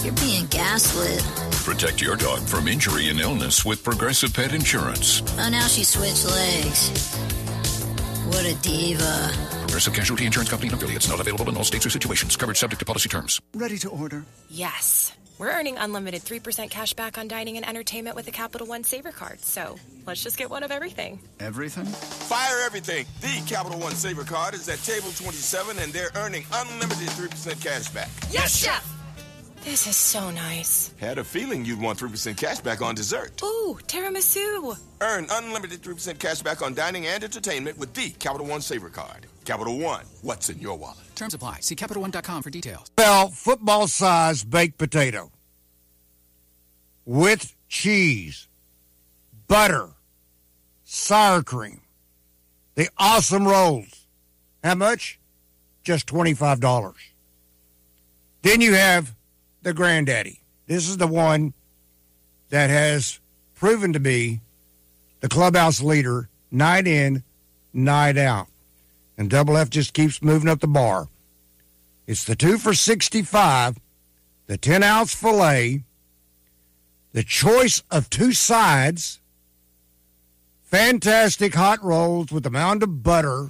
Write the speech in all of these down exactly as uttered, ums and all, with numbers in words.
You're being gaslit. Protect your dog from injury and illness with Progressive Pet Insurance. Oh, now she switched legs. What a diva. Progressive Casualty Insurance Company and affiliates. Not available in all states or situations. Coverage subject to policy terms. Ready to order? Yes. We're earning unlimited three percent cash back on dining and entertainment with the Capital One Saver Card. So let's just get one of everything. Everything? Fire everything. The Capital One Saver Card is at table twenty-seven, and they're earning unlimited three percent cash back. Yes, Chef! This is so nice. Had a feeling you'd want three percent cash back on dessert. Ooh, tiramisu. Earn unlimited three percent cash back on dining and entertainment with the Capital One Saver Card. Capital One, what's in your wallet? Terms apply. See Capital One dot com for details. Well, football-sized baked potato with cheese, butter, sour cream, the awesome rolls. How much? Just twenty-five dollars. Then you have the Granddaddy. This is the one that has proven to be the clubhouse leader night in, night out. And Double F just keeps moving up the bar. It's the two for sixty-five, the ten-ounce filet, the choice of two sides, fantastic hot rolls with a mound of butter,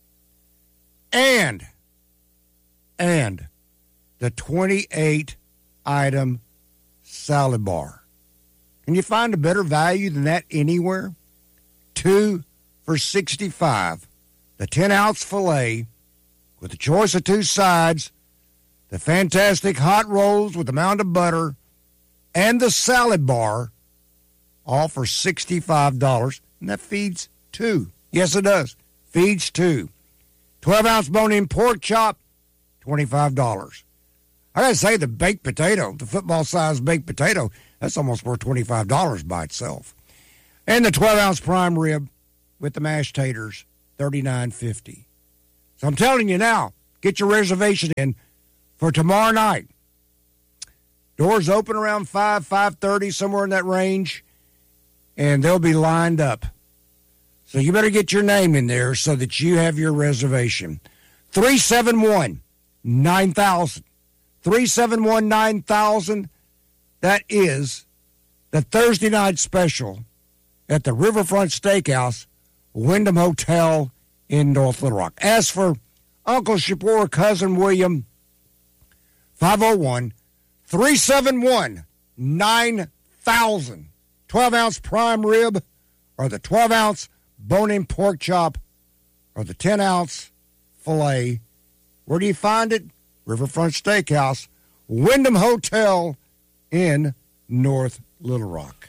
and, and the twenty-eight item salad bar. Can you find a better value than that anywhere? Two for sixty-five. The ten-ounce filet with the choice of two sides, the fantastic hot rolls with a mound of butter, and the salad bar, all for sixty-five dollars. And that feeds two. Yes, it does. Feeds two. twelve-ounce bone-in pork chop, twenty-five dollars. I got to say, the baked potato, the football-sized baked potato, that's almost worth twenty-five dollars by itself. And the twelve-ounce prime rib with the mashed taters, thirty-nine fifty. So I'm telling you now, get your reservation in for tomorrow night. Doors open around five, five thirty, somewhere in that range, and they'll be lined up. So you better get your name in there so that you have your reservation. three seven one, nine thousand. three seven one, nine thousand. That is the Thursday night special at the Riverfront Steakhouse, Wyndham Hotel in North Little Rock. As for Uncle Shapur, Cousin William, five oh one, three seven one, nine thousand. twelve-ounce prime rib or the twelve-ounce bone-in pork chop or the ten-ounce filet. Where do you find it? Riverfront Steakhouse, Wyndham Hotel in North Little Rock.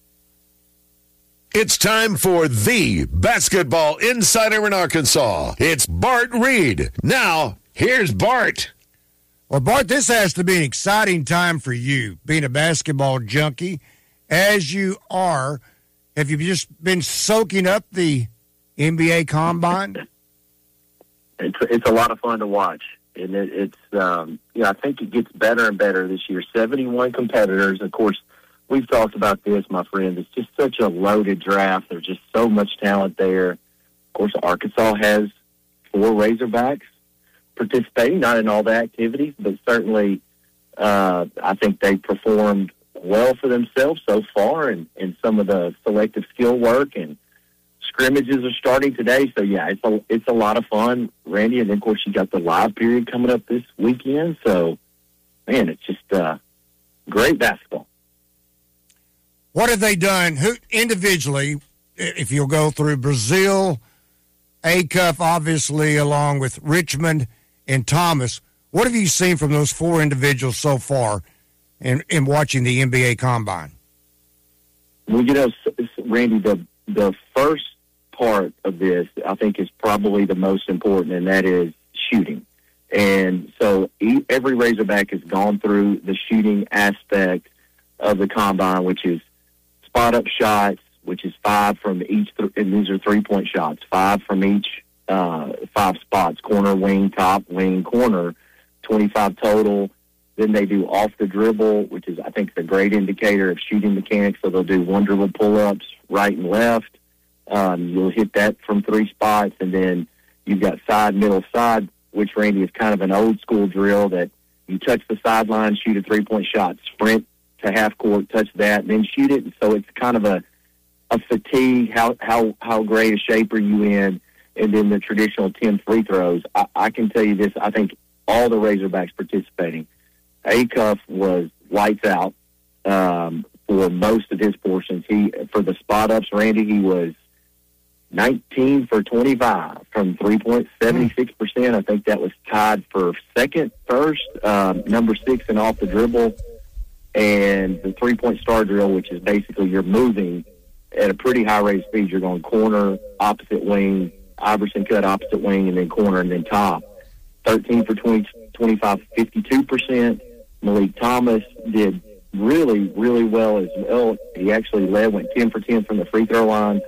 It's time for the basketball insider in Arkansas. It's Bart Reed. Now, here's Bart. Well, Bart, this has to be an exciting time for you, being a basketball junkie, as you are. Have you just been soaking up the N B A Combine? It's it's a lot of fun to watch, and it, it's um, you know I think it gets better and better this year. seventy-one competitors, of course. We've talked about this, my friend. It's just such a loaded draft. There's just so much talent there. Of course, Arkansas has four Razorbacks participating, not in all the activities, but certainly uh, I think they performed well for themselves so far, and, and some of the selective skill work and scrimmages are starting today. So, yeah, it's a, it's a lot of fun, Randy. And, then, of course, you got the live period coming up this weekend. So, man, it's just uh, great basketball. What have they done who individually, if you'll go through Brazile, Acuff, obviously, along with Richmond and Thomas, what have you seen from those four individuals so far in, in watching the N B A Combine? Well, you know, Randy, the, the first part of this, I think, is probably the most important, and that is shooting. And so every Razorback has gone through the shooting aspect of the Combine, which is spot-up shots, which is five from each, th- and these are three-point shots, five from each uh, five spots, corner, wing, top, wing, corner, twenty-five total. Then they do off the dribble, which is, I think, a great indicator of shooting mechanics. So they'll do one dribble pull-ups right and left. Um, you'll hit that from three spots, and then you've got side, middle, side, which, Randy, is kind of an old-school drill that You touch the sideline, shoot a three-point shot, sprint to half court, touch that, then shoot it. So it's kind of a, a fatigue, how, how, how great a shape are you in, and then the traditional ten free throws. I, I can tell you this, I think all the Razorbacks participating, Acuff was lights out um, for most of his portions. He For the spot-ups, Randy, he was nineteen for twenty-five from three-point, seventy-six percent. I think that was tied for second, first, um, number six and off the dribble. And the three-point star drill, which is basically you're moving at a pretty high rate of speed. You're going corner, opposite wing, Iverson cut, opposite wing, and then corner, and then top. thirteen for twenty, twenty-five, fifty-two percent. Malik Thomas did really, really well as well. He actually led, went ten for ten from the free throw line.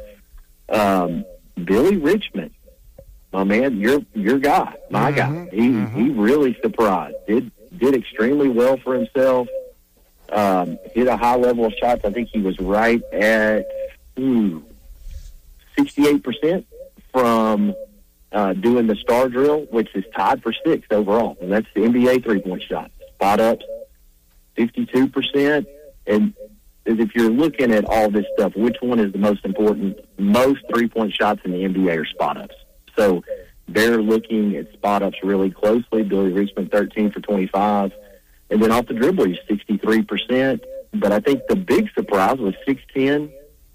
Um, Billy Richmond, my man, your your guy, my Mm-hmm, guy. He mm-hmm. he really surprised. Did did extremely well for himself. Um, hit a high level of shots. I think he was right at ooh, sixty-eight percent from uh, doing the star drill, which is tied for sixth overall. And that's the N B A three-point shot. Spot ups, fifty-two percent. And if you're looking at all this stuff, which one is the most important? Most three-point shots in the N B A are spot-ups. So they're looking at spot-ups really closely. Billy Richmond, thirteen for twenty-five. And then off the dribble, he's sixty-three percent. But I think the big surprise was six ten,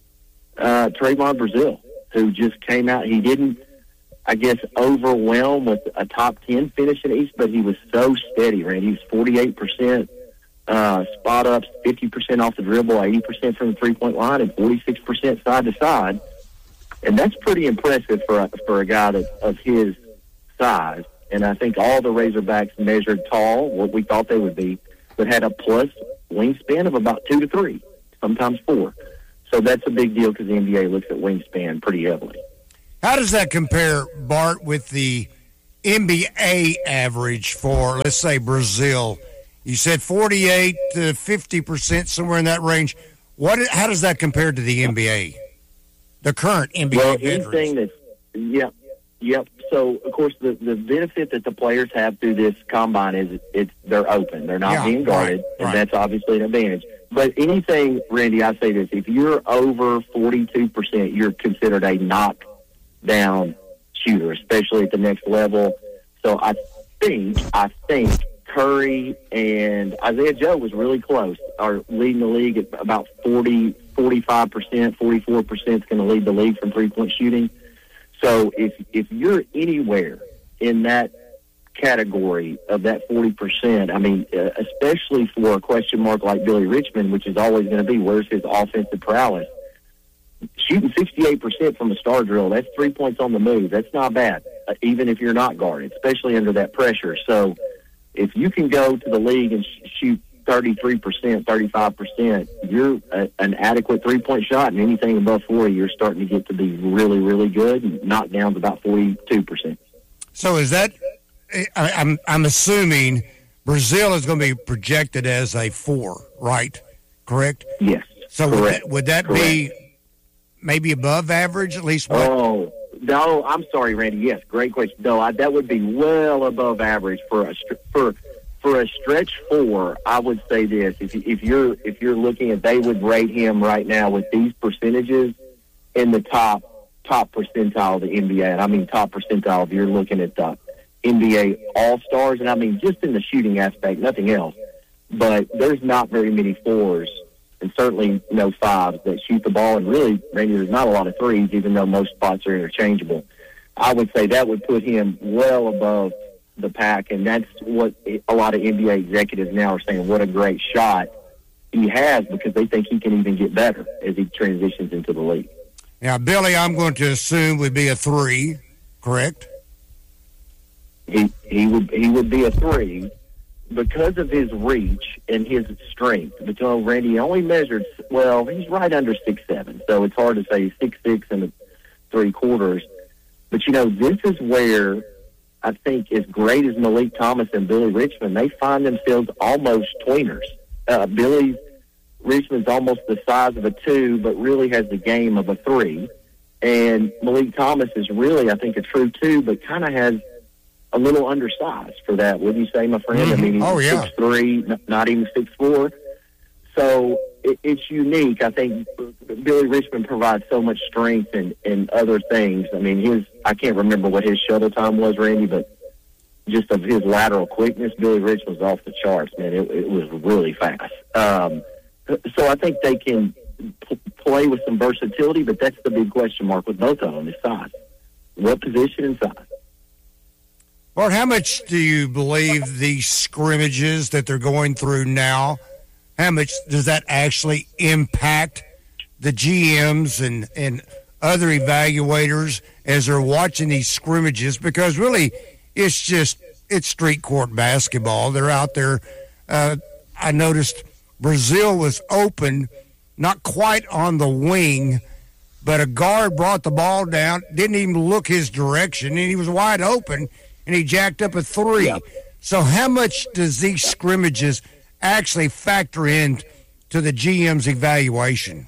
uh, Trayvon Brazile, who just came out. He didn't, I guess, overwhelm with a top ten finish in the East, but he was so steady, right? He was forty-eight percent. Uh, spot ups, fifty percent off the dribble, eighty percent from the three-point line, and forty-six percent side to side. And that's pretty impressive for a, for a guy that, of his size. And I think all the Razorbacks measured tall, what we thought they would be, but had a plus wingspan of about two to three, sometimes four. So that's a big deal because the N B A looks at wingspan pretty heavily. How does that compare, Bart, with the N B A average for, let's say, Brazile? You said forty-eight to fifty percent, somewhere in that range. What? How does that compare to the N B A? The current N B A well, veterans? anything that's, yep, yep. So, of course, the, the benefit that the players have through this combine is it's they're open. They're not Yeah, being guarded, right, and right. that's obviously an advantage. But anything, Randy, I say this, if you're over forty-two percent, you're considered a knockdown shooter, especially at the next level. So I think, I think Curry and Isaiah Joe was really close, are leading the league at about forty, forty-five percent, forty-four percent is going to lead the league from three-point shooting. So if if you're anywhere in that category of that forty percent, I mean, uh, especially for a question mark like Billy Richmond, which is always going to be, where's his offensive prowess? Shooting sixty-eight percent from a star drill, that's three points on the move. That's not bad, uh, even if you're not guarded, especially under that pressure. So if you can go to the league and sh- shoot thirty-three percent, thirty-five percent, you're a, an adequate three-point shot, and anything above forty, you're starting to get to be really, really good, and knockdown's about forty-two percent. So is that, I, I'm I'm assuming Brazile is going to be projected as a four, right? Correct? Yes. So would correct. that, would that be maybe above average, at least? What? Oh, no, I'm sorry, Randy. Yes, great question. No, I, that would be well above average for a str- for for a stretch four. I would say this: if you, if you're if you're looking at, they would rate him right now with these percentages in the top top percentile of the N B A, and I mean top percentile if you're looking at the N B A All Stars, and I mean just in the shooting aspect, nothing else. But there's not very many fours, and certainly no fives that shoot the ball. And really, Randy, there's not a lot of threes, even though most spots are interchangeable. I would say that would put him well above the pack, and that's what a lot of N B A executives now are saying, what a great shot he has, because they think he can even get better as he transitions into the league. Now, Billy, I'm going to assume would be a three, correct? He he would he would be a three because of his reach and his strength. Because Randy only measured, well, he's right under six seven, so it's hard to say six six and three quarters. But you know, this is where I think, as great as Malik Thomas and Billy Richmond, they find themselves almost tweeners. Uh, Billy Richmond's almost the size of a two, but really has the game of a three. And Malik Thomas is really, I think, a true two, but kind of has a little undersized for that, wouldn't you say, my friend? Mm-hmm. I mean, he's oh, yeah. six three, not even six four. So it, it's unique. I think Billy Richmond provides so much strength and, and other things. I mean, his I can't remember what his shuttle time was, Randy, but just of his lateral quickness, Billy Richmond's off the charts, man. It, it was really fast. Um, so I think they can p- play with some versatility, but that's the big question mark with both of them is size. What position and size? Bart, how much do you believe these scrimmages that they're going through now, how much does that actually impact the G Ms and, and other evaluators as they're watching these scrimmages? Because really, it's just, it's street court basketball. They're out there. Uh, I noticed Brazile was open, not quite on the wing, but a guard brought the ball down, didn't even look his direction, and he was wide open, and he jacked up a three. Yeah. So how much does these scrimmages actually factor in to the G M's evaluation?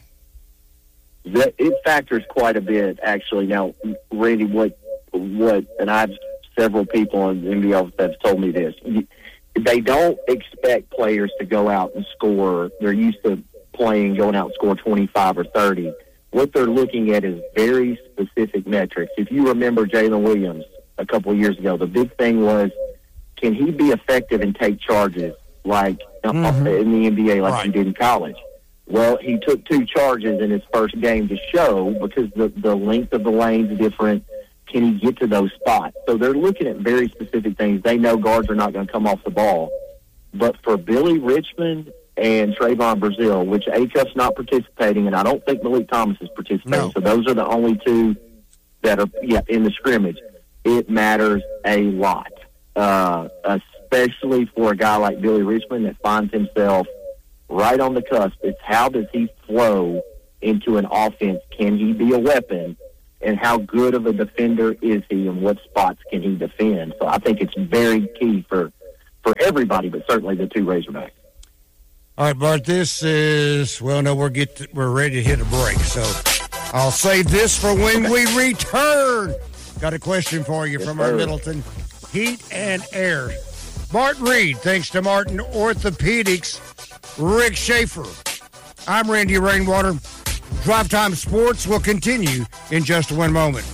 It factors quite a bit, actually. Now, Randy, what, what, and I've several people in the N B A have told me this. They don't expect players to go out and score. They're used to playing, going out and score twenty-five or thirty. What they're looking at is very specific metrics. If you remember Jalen Williams a couple of years ago, the big thing was, can he be effective and take charges like mm-hmm. in the N B A like right. he did in college? Well, he took two charges in his first game to show because the, the length of the lane is different. Can he get to those spots? So they're looking at very specific things. They know guards are not going to come off the ball. But for Billy Richmond and Trayvon Brazile, which A C U F's not participating, and I don't think Malik Thomas is participating, no. so those are the only two that are yeah, in the scrimmage, it matters a lot, uh, especially for a guy like Billy Richmond that finds himself right on the cusp. It's how does he flow into an offense? Can he be a weapon? And how good of a defender is he, and what spots can he defend? So I think it's very key for, for everybody, but certainly the two Razorbacks. All right, Bart, this is, well, no, we're, get to, we're ready to hit a break, so I'll save this for when we return. Got a question for you yes, from sir. our Middleton Heat and Air. Bart Reed, thanks to Martin Orthopedics, Rick Schaefer. I'm Randy Rainwater. Drive Time Sports will continue in just one moment.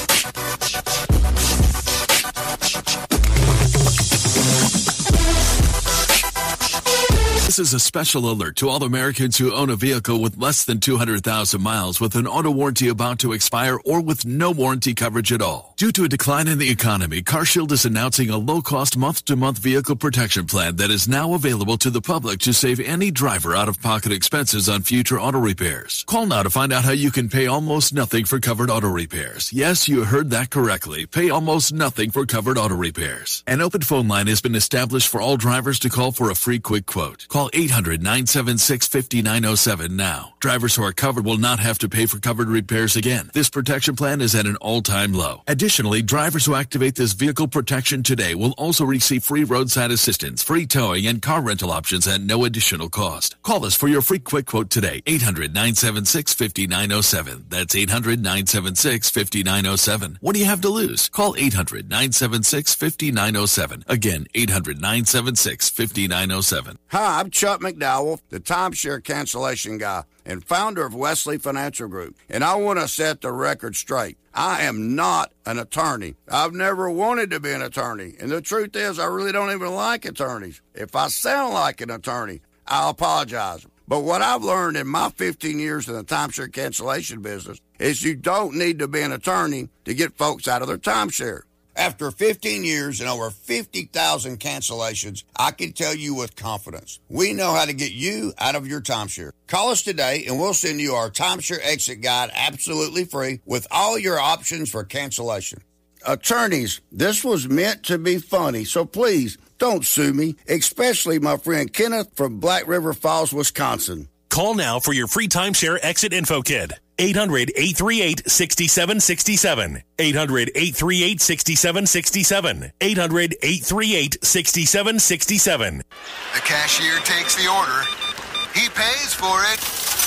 This is a special alert to all Americans who own a vehicle with less than two hundred thousand miles with an auto warranty about to expire or with no warranty coverage at all. Due to a decline in the economy, CarShield is announcing a low-cost month-to-month vehicle protection plan that is now available to the public to save any driver out-of-pocket expenses on future auto repairs. Call now to find out how you can pay almost nothing for covered auto repairs. Yes, you heard that correctly. Pay almost nothing for covered auto repairs. An open phone line has been established for all drivers to call for a free quick quote. Call eight hundred, nine seven six, five nine zero seven now. Drivers who are covered will not have to pay for covered repairs again. This protection plan is at an all-time low. Additionally, drivers who activate this vehicle protection today will also receive free roadside assistance, free towing, and car rental options at no additional cost. Call us for your free quick quote today. eight hundred, nine seven six, five nine zero seven. That's eight hundred, nine seven six, five nine zero seven. What do you have to lose? Call eight hundred, nine seven six, five nine zero seven. Again, eight hundred, nine seven six, five nine zero seven. Hi, I'm Chuck McDowell, the timeshare cancellation guy and founder of Wesley Financial Group. And I want to set the record straight. I am not an attorney. I've never wanted to be an attorney. And the truth is, I really don't even like attorneys. If I sound like an attorney, I'll apologize. But what I've learned in my fifteen years in the timeshare cancellation business is you don't need to be an attorney to get folks out of their timeshare. After fifteen years and over fifty thousand cancellations, I can tell you with confidence, we know how to get you out of your timeshare. Call us today and we'll send you our timeshare exit guide absolutely free with all your options for cancellation. Attorneys, this was meant to be funny, so please don't sue me, especially my friend Kenneth from Black River Falls, Wisconsin. Call now for your free timeshare exit info kit. eight hundred, eight three eight, six seven six seven. eight hundred, eight three eight, six seven six seven. eight hundred, eight three eight, six seven six seven. The cashier takes the order. He pays for it.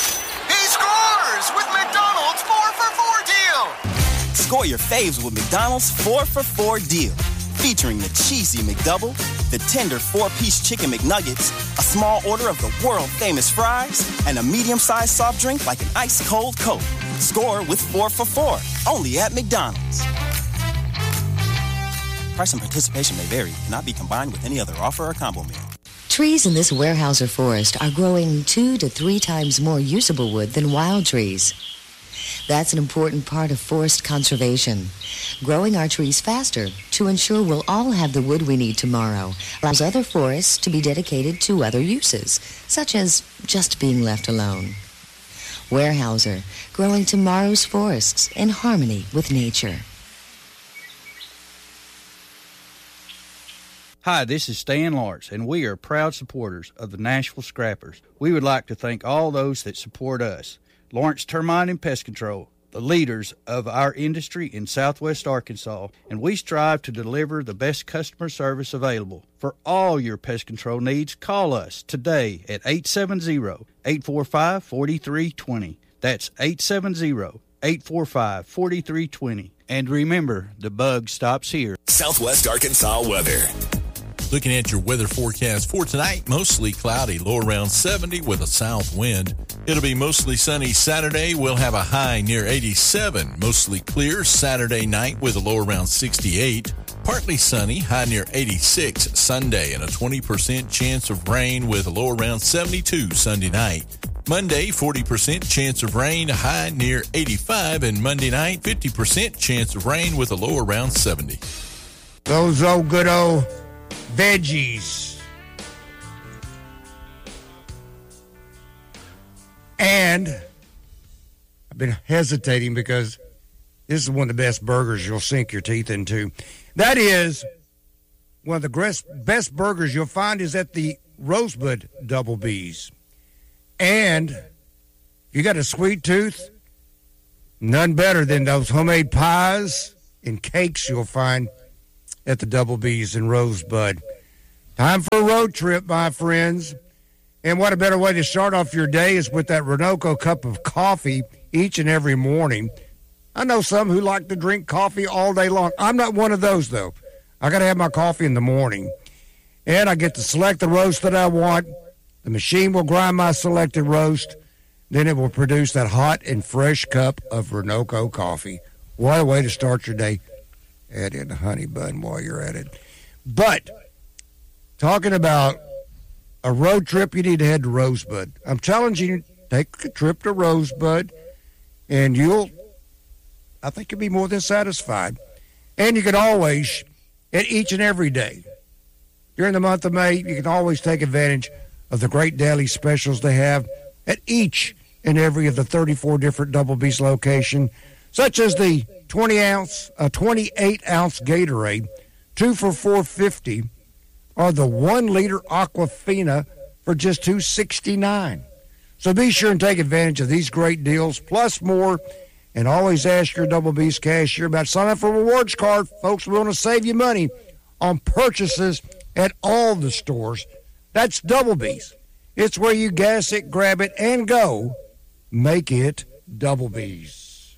He scores with McDonald's four for four deal. Score your faves with McDonald's four for four deal. Featuring the cheesy McDouble, the tender four-piece chicken McNuggets, a small order of the world-famous fries, and a medium-sized soft drink like an ice-cold Coke. Score with four for four, only at McDonald's. Price and participation may vary. Cannot be combined with any other offer or combo meal. Trees in this Weyerhaeuser forest are growing two to three times more usable wood than wild trees. That's an important part of forest conservation. Growing our trees faster to ensure we'll all have the wood we need tomorrow allows other forests to be dedicated to other uses, such as just being left alone. Weyerhaeuser, growing tomorrow's forests in harmony with nature. Hi, this is Stan Lawrence, and we are proud supporters of the Nashville Scrappers. We would like to thank all those that support us. Lawrence Termite and Pest Control, the leaders of our industry in southwest Arkansas, and we strive to deliver the best customer service available. For all your pest control needs, call us today at eight seven zero, eight four five, four three two zero. That's eight seven zero, eight four five, four three two zero. And remember, the bug stops here. Southwest Arkansas weather. Looking at your weather forecast for tonight, mostly cloudy, low around seventy with a south wind. It'll be mostly sunny Saturday. We'll have a high near eighty-seven. Mostly clear Saturday night with a low around sixty-eight. Partly sunny, high near eighty-six Sunday, and a twenty percent chance of rain with a low around seventy-two Sunday night. Monday, forty percent chance of rain, high near eighty-five, and Monday night, fifty percent chance of rain with a low around seventy. Those old good old veggies. And I've been hesitating because this is one of the best burgers you'll sink your teeth into. That is, one of the best burgers you'll find is at the Rosebud Double B's. And if you got a sweet tooth, none better than those homemade pies and cakes you'll find at the Double B's in Rosebud. Time for a road trip, my friends. And what a better way to start off your day is with that Renoco cup of coffee each and every morning. I know some who like to drink coffee all day long. I'm not one of those, though. I got to have my coffee in the morning. And I get to select the roast that I want. The machine will grind my selected roast. Then it will produce that hot and fresh cup of Renoco coffee. What a way to start your day. Add in a honey bun while you're at it. But talking about a road trip, you need to head to Rosebud. I'm challenging you, take a trip to Rosebud, and you'll, I think you'll be more than satisfied. And you can always, at each and every day, during the month of May, you can always take advantage of the great daily specials they have at each and every of the thirty-four different Double B's location, such as the twenty ounce, uh, twenty-eight ounce Gatorade, two for four fifty, or the one liter Aquafina for just two sixty-nine. So be sure and take advantage of these great deals, plus more, and always ask your Double B's cashier about sign up for a rewards card. Folks, we want to save you money on purchases at all the stores. That's Double B's. It's where you gas it, grab it, and go. Make it Double B's.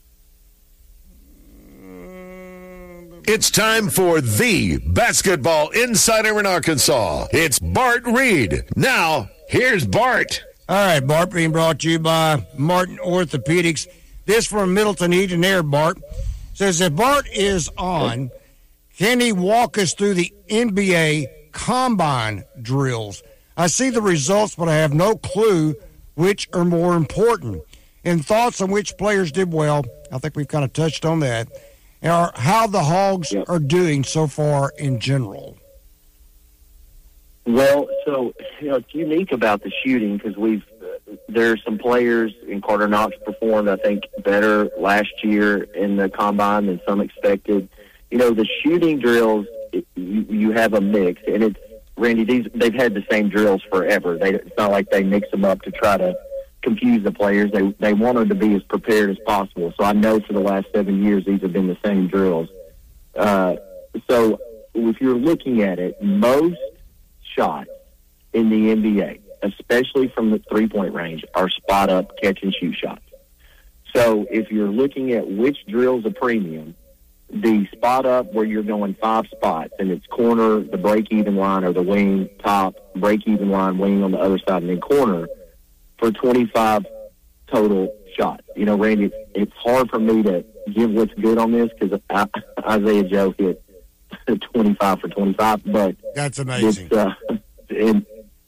It's time for the Basketball Insider in Arkansas. It's Bart Reed. Now, here's Bart. All right, Bart, being brought to you by Martin Orthopedics. This from Middleton Heating Air, Bart. Says if Bart is on, can he walk us through the N B A combine drills? I see the results, but I have no clue which are more important. And thoughts on which players did well, I think we've kind of touched on that, or how the Hogs yep. are doing so far in general. Well, so you know, it's unique about the shooting because we've uh, there are some players, and Carter Knox performed, I think, better last year in the combine than some expected. You know, the shooting drills, it, you, you have a mix, and it's Randy. These they've had the same drills forever. They, it's not like they mix them up to try to confuse the players. They they want them to be as prepared as possible. So I know for the last seven years these have been the same drills. Uh, so if you're looking at it, most shots in the N B A, especially from the three-point range, are spot-up catch-and-shoot shots. So if you're looking at which drill's a premium, the spot up where you're going five spots, and it's corner, the break-even line, or the wing, top, break-even line, wing on the other side, and then corner for twenty-five total shots. You know, Randy, it's, it's hard for me to give what's good on this because Isaiah Joe hit twenty-five for twenty-five, but that's amazing. It's, uh, and,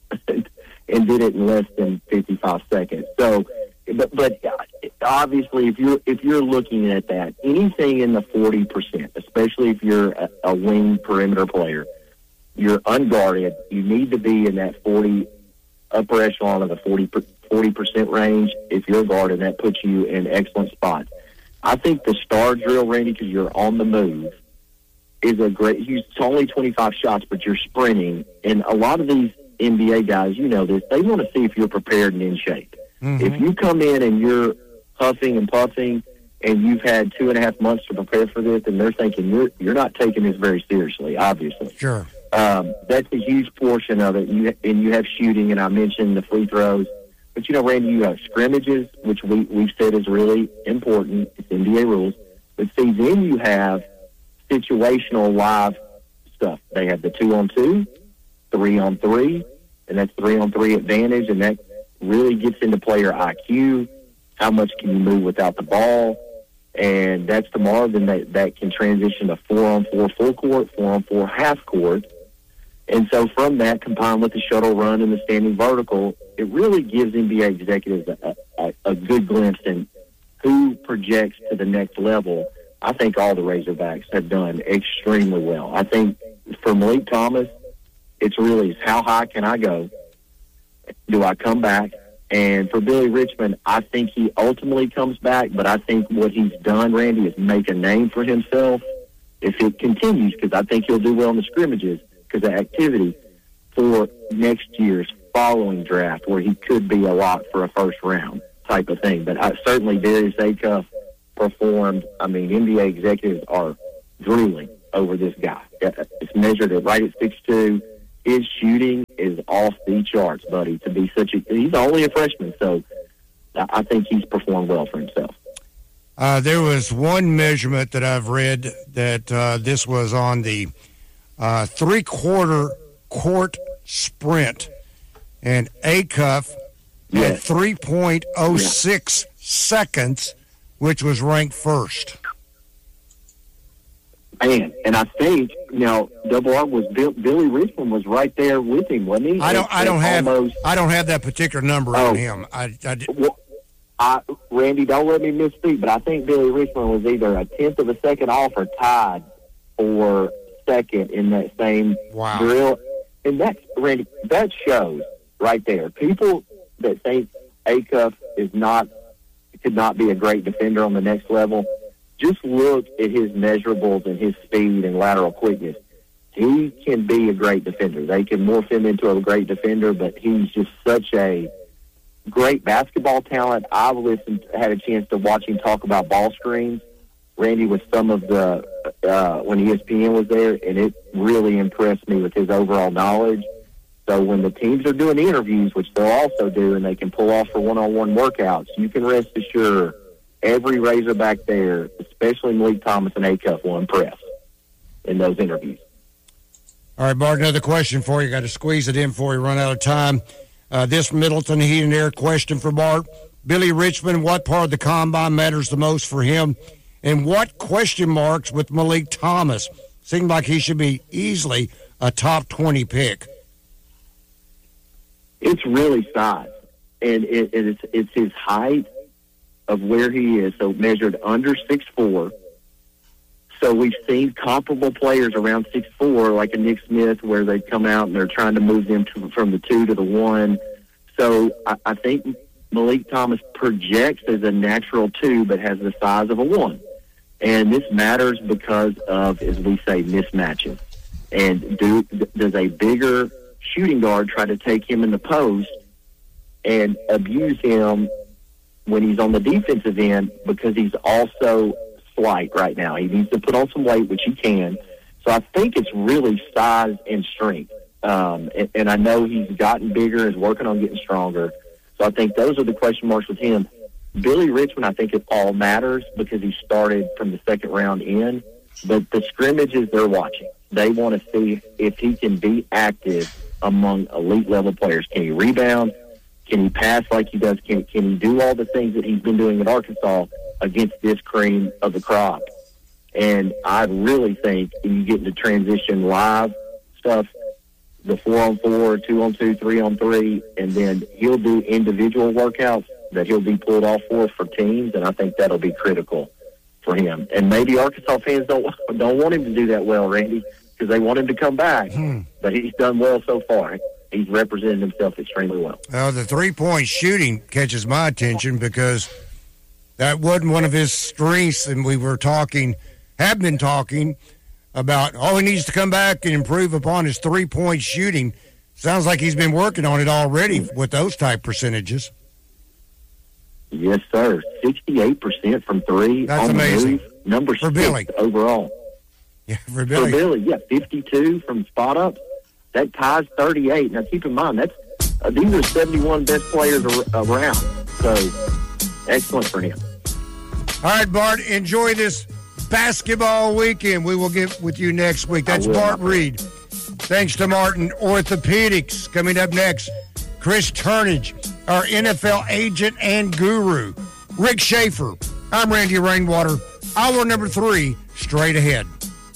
and did it in less than fifty-five seconds. So, but, but obviously, if you're if you're looking at that, anything in the forty percent, especially if you're a, a wing perimeter player, you're unguarded. You need to be in that forty upper echelon of the forty percent range. If you're guarded, that puts you in excellent spots. I think the star drill, Randy, because you're on the move, is a great. It's only twenty-five shots, but you're sprinting, and a lot of these N B A guys, you know this, they want to see if you're prepared and in shape. Mm-hmm. If you come in and you're huffing and puffing, and you've had two and a half months to prepare for this, and they're thinking you're you're not taking this very seriously, obviously. Sure. Um, that's a huge portion of it. And you, and you have shooting, and I mentioned the free throws. But, you know, Randy, you have scrimmages, which we, we've said is really important. It's N B A rules. But, see, then you have situational live stuff. They have the two-on-two, three-on-three, and that's three-on-three advantage, and that really gets into player I Q. How much can you move without the ball? And that's tomorrow. Then that, that can transition to four-on-four full court, four-on-four half court. And so from that, combined with the shuttle run and the standing vertical, it really gives N B A executives a, a, a good glimpse in who projects to the next level. I think all the Razorbacks have done extremely well. I think for Malik Thomas, it's really how high can I go? Do I come back? And for Billy Richmond, I think he ultimately comes back, but I think what he's done, Randy, is make a name for himself if it continues, because I think he'll do well in the scrimmages because of activity for next year's following draft where he could be a lock for a first round type of thing. But I, certainly Darius Acuff performed. I mean, N B A executives are drooling over this guy. It's measured at right at six two. His shooting is off the charts, buddy, to be such a – he's only a freshman, so I think he's performed well for himself. Uh, there was one measurement that I've read that uh, this was on the uh, three-quarter court sprint, and Acuff yes. had three point oh six yes. seconds, which was ranked first. Man, and I think you know, Double R was Bill, Billy Richmond was right there with him, wasn't he? I don't, I don't have, almost, I don't have that particular number oh, on him. I, I, well, I, Randy, don't let me misspeak, but I think Billy Richmond was either a tenth of a second off or tied for second in that same wow. drill. And that's Randy. That shows right there. People that think Acuff is not could not be a great defender on the next level. Just look at his measurables and his speed and lateral quickness. He can be a great defender. They can morph him into a great defender, but he's just such a great basketball talent. I've listened, had a chance to watch him talk about ball screens, Randy, with some of the, uh, when E S P N was there, and it really impressed me with his overall knowledge. So when the teams are doing the interviews, which they'll also do, and they can pull off for one-on-one workouts, you can rest assured every Razorback there, especially Malik Thomas and Acuff, will impress in those interviews. All right, Bart, another question for you. Got to squeeze it in before we run out of time. Uh, this Middleton Heat and Air question for Bart. Billy Richmond, what part of the combine matters the most for him? And what question marks with Malik Thomas? Seems like he should be easily a top twenty pick. It's really size, and it, it's, it's his height of where he is, so measured under six four. So we've seen comparable players around six four, like a Nick Smith, where they come out and they're trying to move them to, from the two to the one. So I, I think Malik Thomas projects as a natural two, but has the size of a one. And this matters because of, as we say, mismatches. And do, does a bigger shooting guard try to take him in the post and abuse him when he's on the defensive end, because he's also slight right now. He needs to put on some weight, which he can. So I think it's really size and strength. Um, and, and I know he's gotten bigger, is working on getting stronger. So I think those are the question marks with him. Billy Richmond, I think it all matters because he started from the second round in. But the scrimmages they're watching, they want to see if he can be active among elite-level players. Can he rebound? Can he pass like he does? Can, can he do all the things that he's been doing at Arkansas against this cream of the crop? And I really think when you get into transition live stuff, the four-on-four, two-on-two, three-on-three, and then he'll do individual workouts that he'll be pulled off for for teams, and I think that'll be critical for him. And maybe Arkansas fans don't don't want him to do that well, Randy, because they want him to come back. Hmm. But he's done well so far. He's represented himself extremely well. Well, the three-point shooting catches my attention because that wasn't one of his strengths, and we were talking, have been talking, about all he needs to come back and improve upon his three-point shooting. Sounds like he's been working on it already with those type percentages. Yes, sir. sixty-eight percent from three. That's on amazing. The move. Number for six Billy. Overall. Yeah, for Billy. For Billy, yeah, fifty-two from spot up. That ties thirty-eight. Now, keep in mind, that's uh, these are seventy-one best players ar- around. So, excellent for him. All right, Bart, enjoy this basketball weekend. We will get with you next week. That's Bart Reed. Thanks to Martin Orthopedics. Coming up next, Chris Turnage, our N F L agent and guru. Rick Schaefer. I'm Randy Rainwater. Hour number three, straight ahead.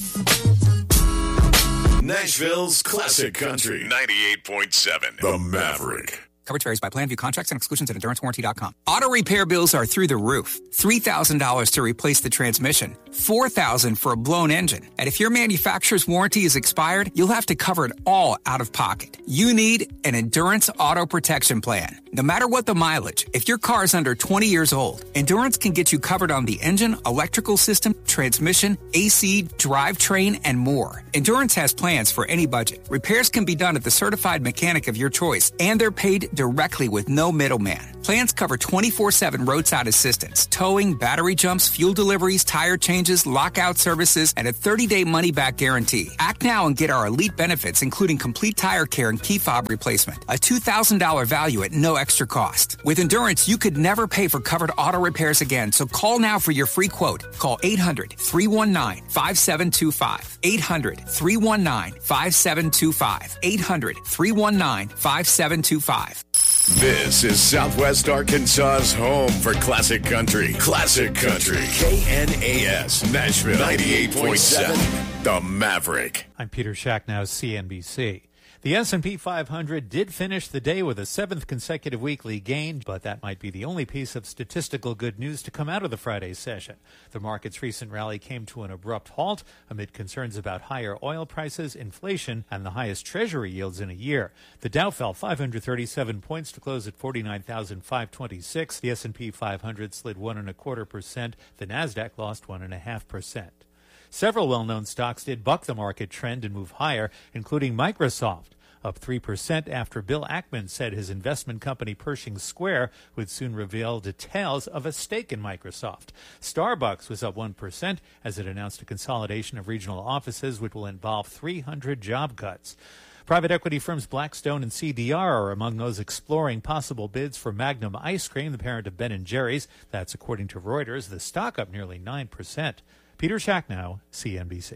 Nashville's Classic Country ninety-eight point seven. The Maverick. Coverage varies by plan. View contracts and exclusions at endurance warranty dot com. Auto repair bills are through the roof. three thousand dollars to replace the transmission. four thousand dollars for a blown engine. And if your manufacturer's warranty is expired, you'll have to cover it all out of pocket. You need an Endurance Auto Protection Plan. No matter what the mileage, if your car is under twenty years old, Endurance can get you covered on the engine, electrical system, transmission, A C, drivetrain, and more. Endurance has plans for any budget. Repairs can be done at the certified mechanic of your choice, and they're paid directly with no middleman. Plans cover twenty-four seven roadside assistance, towing, battery jumps, fuel deliveries, tire changes, lockout services, and a thirty-day money-back guarantee. Act now and get our elite benefits, including complete tire care and key fob replacement. A two thousand dollars value at no extra cost. With Endurance, you could never pay for covered auto repairs again, so call now for your free quote. Call eight hundred, three one nine, five seven two five. eight hundred, three one nine, five seven two five. eight hundred, three one nine, five seven two five. This is Southwest Arkansas's home for Classic Country. Classic Country. K N A S. Nashville. ninety-eight point seven. The Maverick. I'm Peter Shacknow, C N B C. The S and P five hundred did finish the day with a seventh consecutive weekly gain, but that might be the only piece of statistical good news to come out of the Friday session. The market's recent rally came to an abrupt halt amid concerns about higher oil prices, inflation, and the highest Treasury yields in a year. The Dow fell five hundred thirty-seven points to close at forty-nine thousand five hundred twenty-six. The S and P five hundred slid one and a quarter percent. The Nasdaq lost one and a half percent. Several well-known stocks did buck the market trend and move higher, including Microsoft, up three percent after Bill Ackman said his investment company Pershing Square would soon reveal details of a stake in Microsoft. Starbucks was up one percent as it announced a consolidation of regional offices, which will involve three hundred job cuts. Private equity firms Blackstone and C D R are among those exploring possible bids for Magnum Ice Cream, the parent of Ben and Jerry's. That's according to Reuters. The stock up nearly nine percent. Peter Shacknow, C N B C.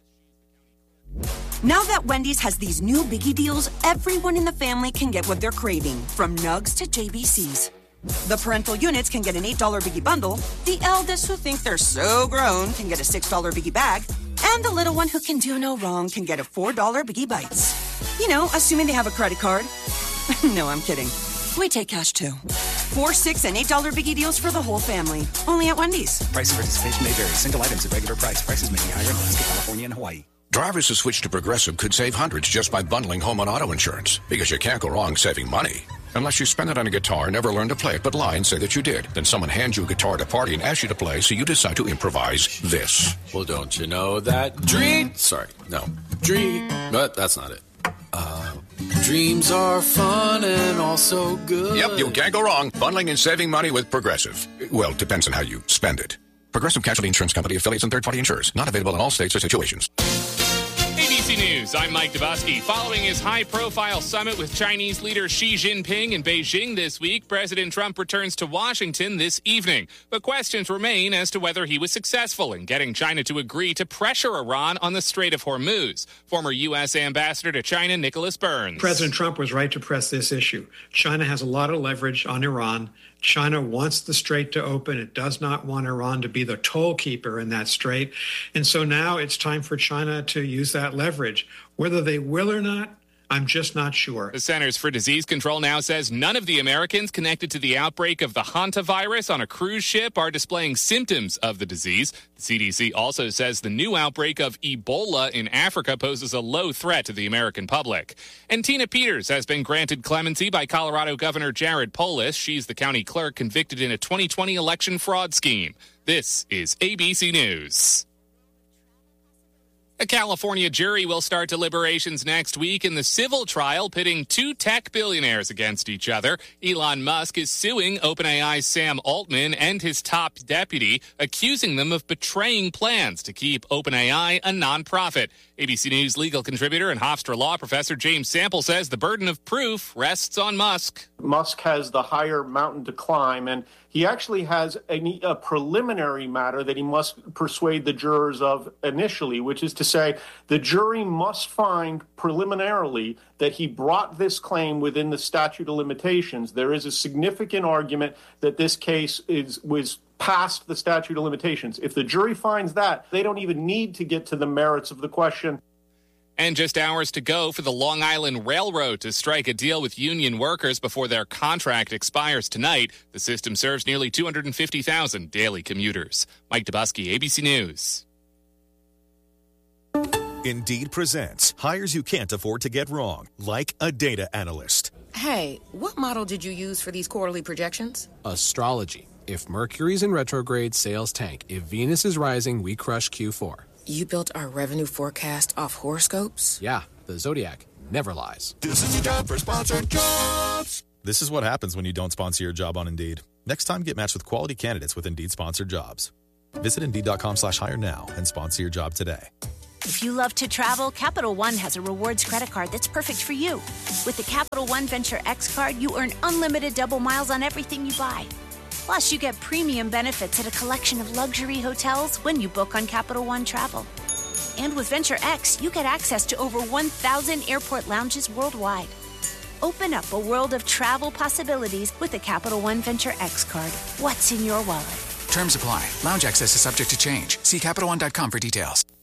Now that Wendy's has these new biggie deals, everyone in the family can get what they're craving, from nugs to J B Cs. The parental units can get an eight dollar biggie bundle, the eldest who think they're so grown can get a six dollar biggie bag, and the little one who can do no wrong can get a four dollar biggie bites. You know, assuming they have a credit card. No, I'm kidding. We take cash too. Four, six, and eight dollar biggie deals for the whole family. Only at Wendy's. Price and participation may vary. Single items at regular price. Prices may be higher in Alaska, California, and Hawaii. Drivers who switch to Progressive could save hundreds just by bundling home and auto insurance, because you can't go wrong saving money. Unless you spend it on a guitar, never learn to play it, but lie and say that you did. Then someone hands you a guitar at a party and asks you to play, so you decide to improvise this. Well, don't you know that dream... Sorry, no. Dream... But that's not it. Uh, dreams are fun and also good. Yep, you can't go wrong. Bundling and saving money with Progressive. Well, depends on how you spend it. Progressive Casualty Insurance Company, affiliates, and third-party insurers. Not available in all states or situations. A B C News. News. I'm Mike Dubusky. Following his high-profile summit with Chinese leader Xi Jinping in Beijing this week, President Trump returns to Washington this evening. But questions remain as to whether he was successful in getting China to agree to pressure Iran on the Strait of Hormuz. Former U S Ambassador to China, Nicholas Burns. President Trump was right to press this issue. China has a lot of leverage on Iran. China wants the strait to open. It does not want Iran to be the toll keeper in that strait. And so now it's time for China to use that leverage. Whether they will or not, I'm just not sure. The Centers for Disease Control now says none of the Americans connected to the outbreak of the hantavirus on a cruise ship are displaying symptoms of the disease. The C D C also says the new outbreak of Ebola in Africa poses a low threat to the American public. And Tina Peters has been granted clemency by Colorado Governor Jared Polis. She's the county clerk convicted in a twenty twenty election fraud scheme. This is A B C News. A California jury will start deliberations next week in the civil trial pitting two tech billionaires against each other. Elon Musk is suing OpenAI's Sam Altman and his top deputy, accusing them of betraying plans to keep OpenAI a nonprofit. A B C News legal contributor and Hofstra law professor James Sample says the burden of proof rests on Musk. Musk has the higher mountain to climb, and he actually has a, a preliminary matter that he must persuade the jurors of initially, which is to say the jury must find preliminarily that he brought this claim within the statute of limitations. There is a significant argument that this case is was past the statute of limitations. If the jury finds that, they don't even need to get to the merits of the question. And just hours to go for the Long Island Railroad to strike a deal with union workers before their contract expires tonight. The system serves nearly two hundred fifty thousand daily commuters. Mike Dubusky, A B C News. Indeed presents hires you can't afford to get wrong, like a data analyst. Hey, what model did you use for these quarterly projections? Astrology. If Mercury's in retrograde, sales tank. If Venus is rising, we crush Q four. You built our revenue forecast off horoscopes? Yeah, the Zodiac never lies. This is your job for sponsored jobs. This is what happens when you don't sponsor your job on Indeed. Next time, get matched with quality candidates with Indeed sponsored jobs. Visit Indeed.com slash hire now and sponsor your job today. If you love to travel, Capital One has a rewards credit card that's perfect for you. With the Capital One Venture X card, you earn unlimited double miles on everything you buy. Plus, you get premium benefits at a collection of luxury hotels when you book on Capital One Travel. And with Venture X, you get access to over one thousand airport lounges worldwide. Open up a world of travel possibilities with the Capital One Venture X card. What's in your wallet? Terms apply. Lounge access is subject to change. See Capital One dot com for details.